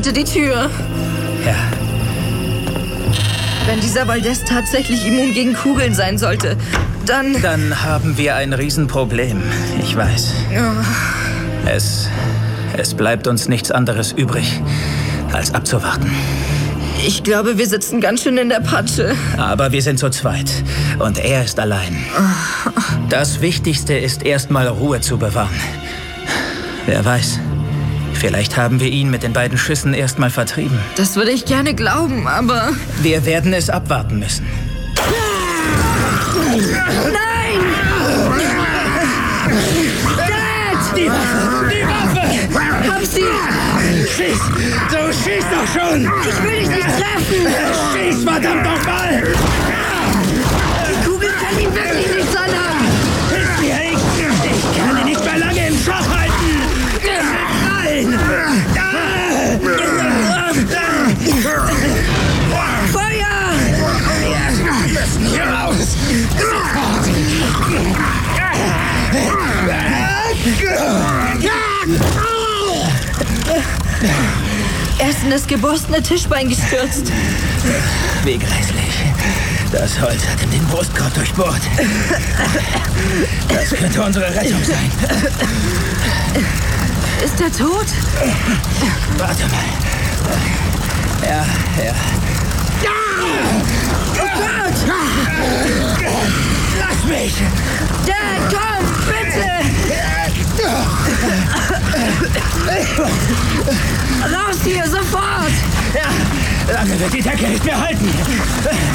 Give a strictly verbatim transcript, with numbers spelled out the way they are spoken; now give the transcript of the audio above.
bitte die Tür. Ja. Wenn dieser Valdez tatsächlich immun gegen Kugeln sein sollte, dann... Dann haben wir ein Riesenproblem. Ich weiß. Oh. Es... Es bleibt uns nichts anderes übrig, als abzuwarten. Ich glaube, wir sitzen ganz schön in der Patsche. Aber wir sind zu zweit. Und er ist allein. Das Wichtigste ist, erstmal Ruhe zu bewahren. Wer weiß, vielleicht haben wir ihn mit den beiden Schüssen erstmal vertrieben. Das würde ich gerne glauben, aber... Wir werden es abwarten müssen. Nein! Dad! Die Waffe! Die Waffe! Hab sie! Schieß! Du schießt doch schon! Ich will dich nicht treffen! Schieß, verdammt nochmal! Die Kugel kann ihm wirklich nichts anhaben! Hilf mir! Ich, ich kann ihn nicht mehr lange im Schach halten! Nein! Feuer! Wir müssen hier raus! Sofort! Er ist in das geborstene Tischbein gestürzt. Wie grässlich. Das Holz hat ihm den Brustkorb durchbohrt. Das könnte unsere Rettung sein. Ist er tot? Warte mal. Ja, ja. Oh Gott! Lass mich! Dad, komm, bitte! Raus hier, sofort! Ja, lange wird die Decke nicht mehr halten.